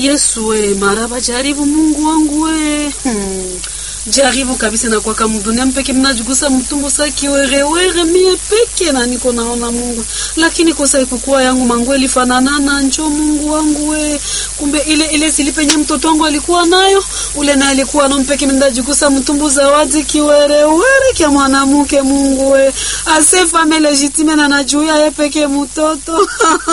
Yesu we, maraba jaribu Mungu wangu we. Jaribu kabisa na kwa kama dunia mpeke mnajigusa mtumbo saki wewe mie peke na niko naona Mungu. Lakini kosa ikukua yangu mangweli fananana njoo Mungu wangu we. Kumbe ile silipenye mtoto wangu alikuwa nayo, ule na alikuwa no mpeke mnajigusa mtumbo zawadi kiwerewe kia mwanamke Mungu we. Ase femme legitime na najuya ye peke mtoto.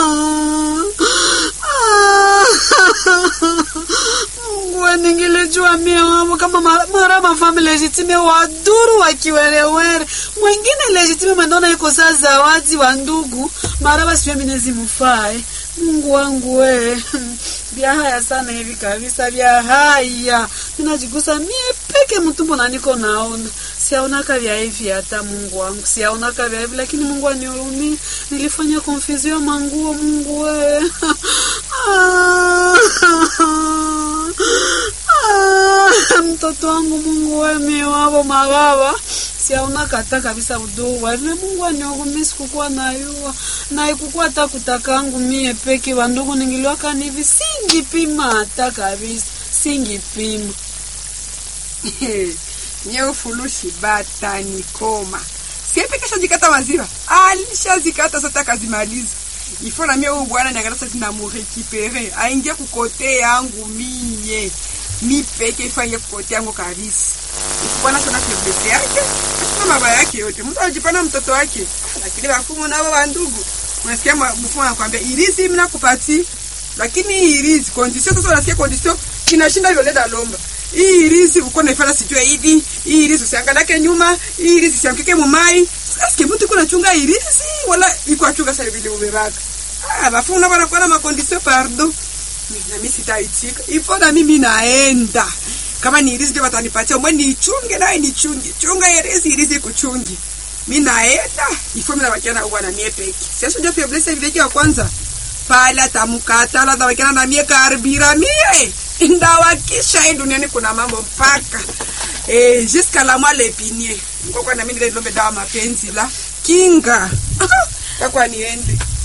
Mungu ningelijua mie wangu kama marama family legitime waduru wakiwerewere. Mwingine legitime mandona yuko saa zawadi wa ndugu. Maraba siwe minezi mufai. Mungu wangu we. Bia haya sana hivi kabisa bia haya. Ninajigusa mie peke mtumbo na niko naona. Siaona kabia hivi hata Mungu wangu. Siaona kabia hivi lakini Mungu anihurumie. Nilifanya confusion manguo Mungu we. Mtoto wangu Mungu we miwabo mababa. Siaona kata kabisa udu wa hivi Mungu anihurumie sikukuwa nayua. Na ikukuwa hata kutakangu mie peke wandugu ningiliwaka ni hivi singipima hata kabisa. Singipima. Nyeo fulushi bata nikoma. Siepe kesha jikata maziwa. Alisha zikata sota kazimaliza. Ifo na mie huyu bwana niangalasa tina murekipere. Aingia kukote yangu miye. Mi peke ifanye kukote yangu kabisa. Bwana sana kiblesi yake. Kwa maba yake yote. Mtu ajipana mtoto wake. Lakini wafumu na wa ndugu. Unasikia mfumu anakuambia irisi mna kupati. Lakini irisi condition sasa unasikia condition kinashinda vile da lomba. Hii irisi uko naifanya sijue hivi. Hii irisi usiangalake nyuma. Hii irisi usiankike mumai. Sasa mtu kuna chunga irisi wala iko achunga sasa vile uberaka. Bafu una kwa na makondisio pardo. Na mimi sitaitika. Ipo na mimi naenda. Kama ni irisi ndio watanipatia, mwe nichunge naye nichunge. Chunga irisi kuchungi. Mimi naenda. Ipo mimi nabakia na bwana mie peke. Sasa ndio feblesse vile ya kwanza. Pala tamukata la dawa na mie karbira mie. Ndawa kisha duniani kuna mambo mpaka. Jusqu'à la moelle épinier. Ngoko na mimi ndio nilombe dawa mapenzi la kinga. Kwa niende.